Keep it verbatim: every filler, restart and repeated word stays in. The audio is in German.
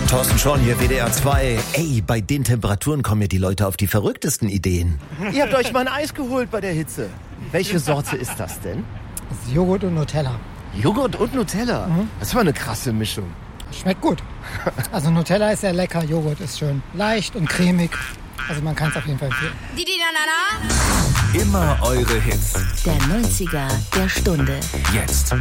Thorsten Schorn hier, W D R zwei. Ey, bei den Temperaturen kommen mir die Leute auf die verrücktesten Ideen. Ihr habt euch mal ein Eis geholt bei der Hitze. Welche Sorte ist das denn? Das ist Joghurt und Nutella. Joghurt und Nutella? Mhm. Das war eine krasse Mischung. Schmeckt gut. Also Nutella ist sehr lecker, Joghurt ist schön leicht und cremig. Also man kann es auf jeden Fall empfehlen. Immer eure Hits. Der neunziger der Stunde. Jetzt.